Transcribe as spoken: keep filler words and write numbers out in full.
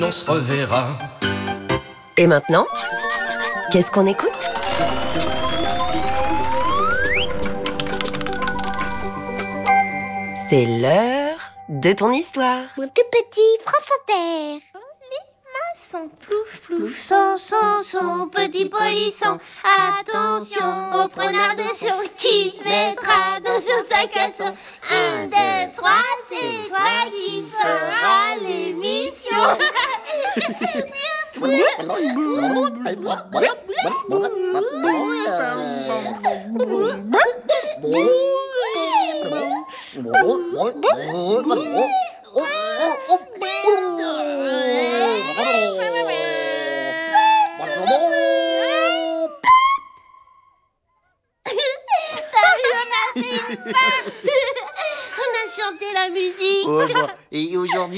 On se reverra. Et maintenant, qu'est-ce qu'on écoute? C'est l'heure de ton histoire. Mon tout petit France Inter. Les maçons plouf plouf, son son son petit polisson. Attention au preneur de son qui mettra dans son sac à son. Un, deux, trois, c'est toi qui feras l'émission. On a chanté la musique. Oh, bah, et aujourd'hui